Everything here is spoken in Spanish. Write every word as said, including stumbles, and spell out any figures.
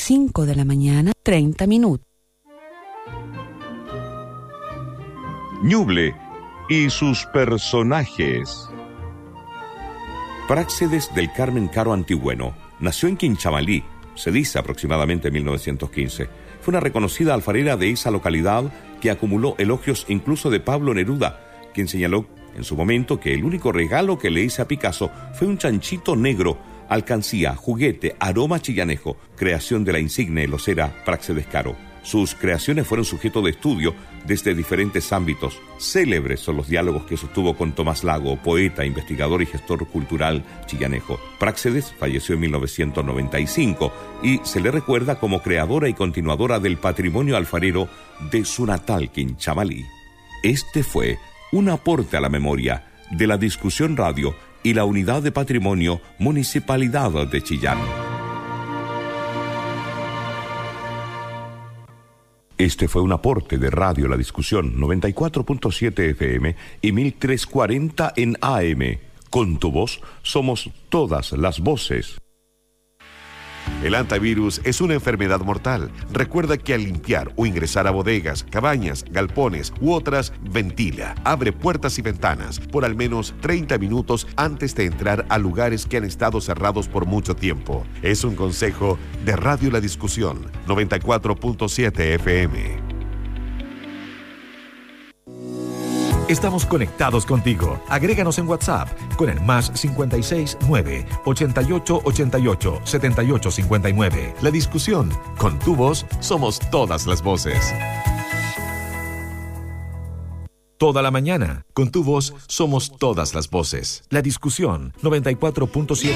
cinco de la mañana, treinta minutos. Ñuble y sus personajes. Práxedes del Carmen Caro Antigüeno nació en Quinchamalí, se dice aproximadamente en mil novecientos quince. Fue una reconocida alfarera de esa localidad que acumuló elogios incluso de Pablo Neruda, quien señaló en su momento que el único regalo que le hice a Picasso fue un chanchito negro, alcancía, juguete, aroma chillanejo, creación de la insigne locera Práxedes Caro. Sus creaciones fueron sujeto de estudio desde diferentes ámbitos. Célebres son los diálogos que sostuvo con Tomás Lago, poeta, investigador y gestor cultural chillanejo. Práxedes falleció en mil novecientos noventa y cinco y se le recuerda como creadora y continuadora del patrimonio alfarero de su natal Quinchamalí. Este fue un aporte a la memoria de la Discusión Radio y la Unidad de Patrimonio Municipalidad de Chillán. Este fue un aporte de Radio La Discusión noventa y cuatro punto siete F M y mil trescientos cuarenta en A M. Con tu voz somos todas las voces. El hantavirus es una enfermedad mortal. Recuerda que al limpiar o ingresar a bodegas, cabañas, galpones u otras, ventila, abre puertas y ventanas por al menos treinta minutos antes de entrar a lugares que han estado cerrados por mucho tiempo. Es un consejo de Radio La Discusión noventa y cuatro punto siete F M. Estamos conectados contigo. Agréganos en WhatsApp con el más cincuenta y seis nueve, ochenta y ocho ochenta y ocho, setenta y ocho cincuenta y nueve. La Discusión. Con tu voz somos todas las voces. Toda la mañana. Con tu voz somos todas las voces. La Discusión noventa y cuatro punto siete.